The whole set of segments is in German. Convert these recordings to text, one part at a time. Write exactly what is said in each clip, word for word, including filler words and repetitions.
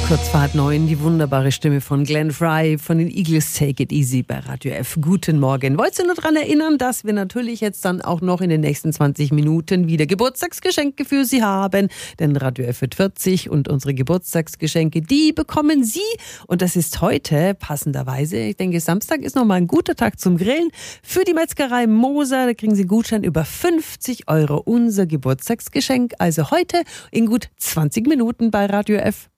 Kurz vor halb neun, die wunderbare Stimme von Glenn Frey von den Eagles, Take It Easy bei Radio F. Guten Morgen. Wolltest du nur daran erinnern, dass wir natürlich jetzt dann auch noch in den nächsten zwanzig Minuten wieder Geburtstagsgeschenke für Sie haben. Denn Radio F wird vierzig und unsere Geburtstagsgeschenke, die bekommen Sie. Und das ist heute passenderweise, ich denke Samstag ist nochmal ein guter Tag zum Grillen. Für die Metzgerei Moser, da kriegen Sie Gutschein über fünfzig Euro. Unser Geburtstagsgeschenk, also heute in gut zwanzig Minuten bei Radio F.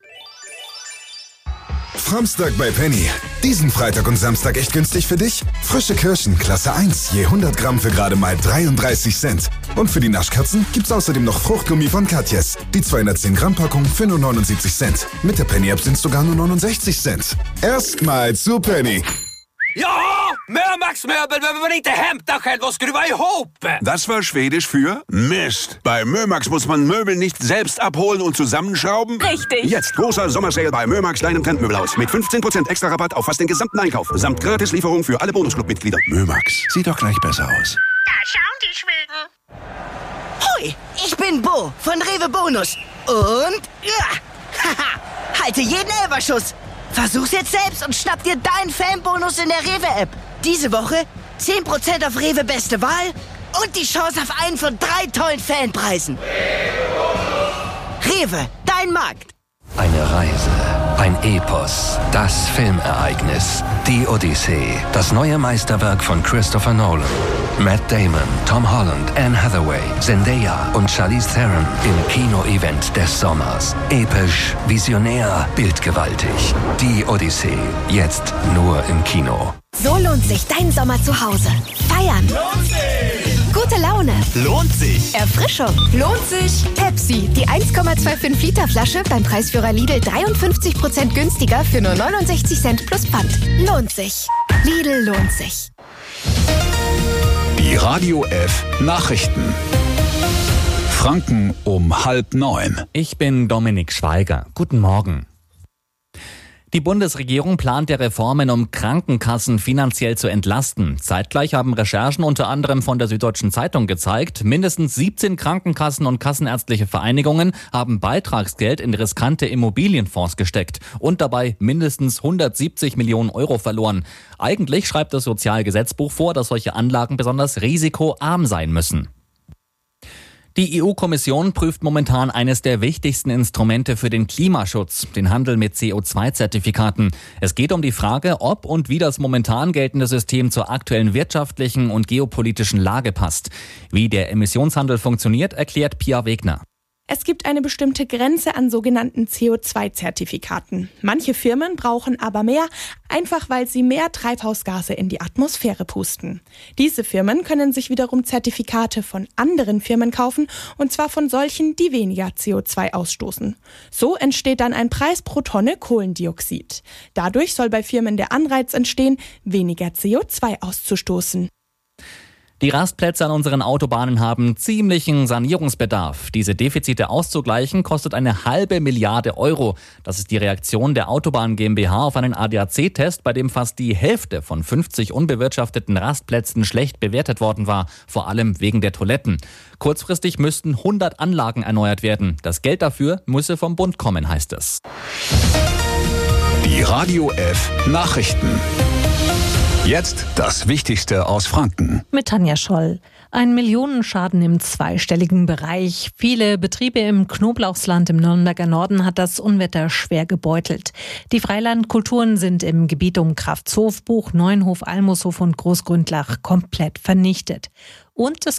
Samstag bei Penny. Diesen Freitag und Samstag echt günstig für dich? Frische Kirschen, Klasse eins, je hundert Gramm für gerade mal dreiunddreißig Cent. Und für die Naschkatzen gibt's außerdem noch Fruchtgummi von Katjes. Die zweihundertzehn Gramm Packung für nur neunundsiebzig Cent. Mit der Penny-App sind's sogar nur neunundsechzig Cent. Erstmal zu Penny. Ja, Mömax-Möbel, wenn man inte hämtar själv och skruva ihop. Das war Schwedisch für Mist. Bei Mömax muss man Möbel nicht selbst abholen und zusammenschrauben. Richtig. Jetzt großer Sommersale bei Mömax, deinem Trendmöbelhaus. Mit fünfzehn Prozent extra Rabatt auf fast den gesamten Einkauf. Samt Gratislieferung für alle Bonusclub-Mitglieder. Mömax, sieht doch gleich besser aus. Da schauen die Schweden. Hoi, ich bin Bo von Rewe Bonus. Und ja, haha, halte jeden Elberschuss. Versuch's jetzt selbst und schnapp dir deinen Fanbonus in der Rewe-App. Diese Woche zehn Prozent auf Rewe Beste Wahl und die Chance auf einen von drei tollen Fanpreisen. Rewe, dein Markt. Eine Reise, ein Epos, das Filmereignis, die Odyssee, das neue Meisterwerk von Christopher Nolan. Matt Damon, Tom Holland, Anne Hathaway, Zendaya und Charlize Theron im Kino-Event des Sommers. Episch, visionär, bildgewaltig. Die Odyssee, jetzt nur im Kino. So lohnt sich dein Sommer zu Hause. Feiern. Lohnt sich. Gute Laune. Lohnt sich. Erfrischung. Lohnt sich. Pepsi, die eins Komma fünfundzwanzig Liter Flasche beim Preisführer Lidl dreiundfünfzig Prozent günstiger für nur neunundsechzig Cent plus Pfand. Lohnt sich. Lidl lohnt sich. Die Radio F Nachrichten. Franken um halb neun. Ich bin Dominik Schweiger. Guten Morgen. Die Bundesregierung plant der Reformen, um Krankenkassen finanziell zu entlasten. Zeitgleich haben Recherchen unter anderem von der Süddeutschen Zeitung gezeigt, mindestens siebzehn Krankenkassen und kassenärztliche Vereinigungen haben Beitragsgeld in riskante Immobilienfonds gesteckt und dabei mindestens hundertsiebzig Millionen Euro verloren. Eigentlich schreibt das Sozialgesetzbuch vor, dass solche Anlagen besonders risikoarm sein müssen. Die E U-Kommission prüft momentan eines der wichtigsten Instrumente für den Klimaschutz, den Handel mit C O zwei Zertifikaten. Es geht um die Frage, ob und wie das momentan geltende System zur aktuellen wirtschaftlichen und geopolitischen Lage passt. Wie der Emissionshandel funktioniert, erklärt Pia Wegner. Es gibt eine bestimmte Grenze an sogenannten C O zwei Zertifikaten. Manche Firmen brauchen aber mehr, einfach weil sie mehr Treibhausgase in die Atmosphäre pusten. Diese Firmen können sich wiederum Zertifikate von anderen Firmen kaufen, und zwar von solchen, die weniger C O zwei ausstoßen. So entsteht dann ein Preis pro Tonne Kohlendioxid. Dadurch soll bei Firmen der Anreiz entstehen, weniger C O zwei auszustoßen. Die Rastplätze an unseren Autobahnen haben ziemlichen Sanierungsbedarf. Diese Defizite auszugleichen kostet eine halbe Milliarde Euro. Das ist die Reaktion der Autobahn GmbH auf einen A D A C-Test, bei dem fast die Hälfte von fünfzig unbewirtschafteten Rastplätzen schlecht bewertet worden war, vor allem wegen der Toiletten. Kurzfristig müssten hundert Anlagen erneuert werden. Das Geld dafür müsse vom Bund kommen, heißt es. Die Radio F Nachrichten. Jetzt das Wichtigste aus Franken. Mit Tanja Scholl. Ein Millionenschaden im zweistelligen Bereich. Viele Betriebe im Knoblauchsland im Nürnberger Norden hat das Unwetter schwer gebeutelt. Die Freilandkulturen sind im Gebiet um Kraftshof, Buch, Neuenhof, Almushof und Großgründlach komplett vernichtet. Und es